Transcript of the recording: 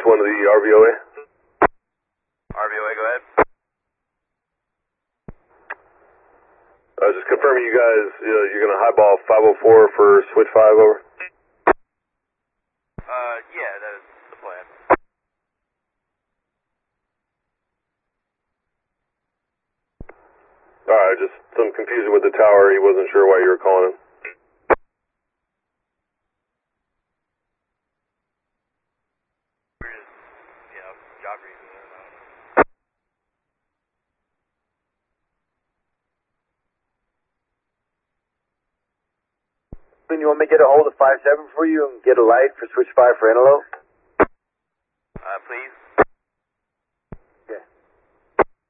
Switch 1 to the RVOA. RVOA, go ahead. Just confirming you guys, you're going to highball 504 for Switch 5, over. Yeah, that is the plan. Alright, just some confusion with the tower. He wasn't sure why you were calling him. We're just, job reasons. I don't know. You want me to get a hold of 5-7 for you and get a light for Switch 5 for Antelope? Please.